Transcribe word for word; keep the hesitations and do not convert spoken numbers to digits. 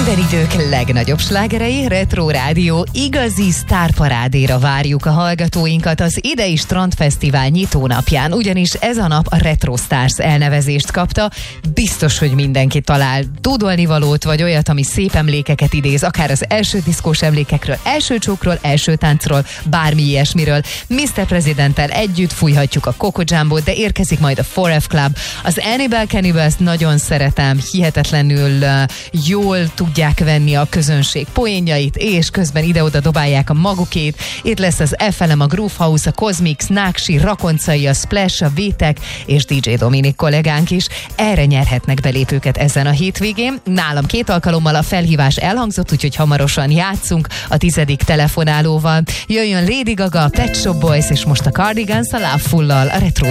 Minden idők legnagyobb slágerei, Retro Rádió igazi sztárparádéra várjuk a hallgatóinkat az idei Strandfesztivál nyitónapján, ugyanis ez a nap a Retro Stars elnevezést kapta. Biztos, hogy mindenki talál tudolnivalót, vagy olyat, ami szép emlékeket idéz, akár az első diszkós emlékekről, első csókról, első táncról, bármi ilyesmiről. miszter Presidenttel együtt fújhatjuk a Coco Jumbo-t, de érkezik majd a four F Club. Az Hannibal Cannibals nagyon szeretem, hihetetlenül uh, jól tudják venni a közönség poénjait, és közben ide-oda dobálják a magukét. Itt lesz az ef el em, a Groove House, a Cosmix, Náksi, Rakoncai, a Splash, a Vétek és dé dzsé Dominik kollégánk is. Erre nyerhetnek belépőket ezen a hétvégén. Nálam két alkalommal a felhívás elhangzott, úgyhogy hamarosan játszunk a tizedik telefonálóval. Jöjjön Lady Gaga, Pet Shop Boys, és most a Cardigans a Loveful-lal a Retro